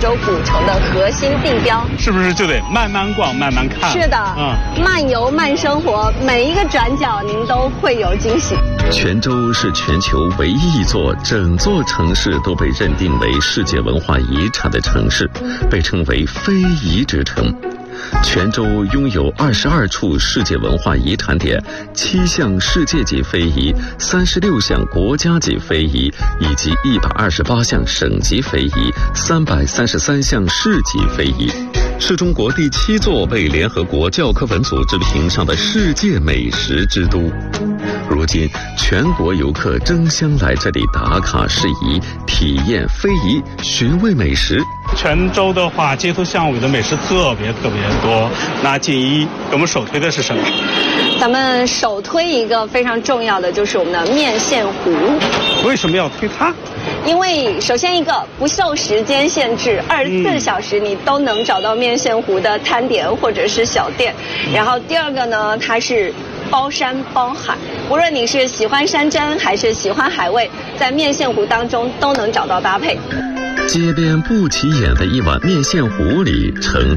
州古城的核心地标。 是不是就得慢慢逛、慢慢看？ 是的，慢游慢生活，每一个转角您都会有惊喜。 泉州是全球唯一一座整座城市都被认定为世界文化遗产的城市，被称为非遗之城。泉州拥有22处世界文化遗产点，7项世界级非遗，36项国家级非遗，以及128项省级非遗，333项市级非遗，是中国第7座被联合国教科文组织评上的世界美食之都。如今，全国游客争相来这里打卡事宜，体验非遗，寻味美食。 泉州的话，街头巷尾的美食特别多。那锦衣给我们首推的是什么？ 咱们首推一个非常重要的，就是我们的面线糊。 为什么要推它？ 因为首先一个不受时间限制，24小时你都能找到面线糊的摊点或者是小店。然后第二个呢，它是包山包海，无论你是喜欢山珍还是喜欢海味，在面线糊当中都能找到搭配。 街边不起眼的一碗面线糊里，盛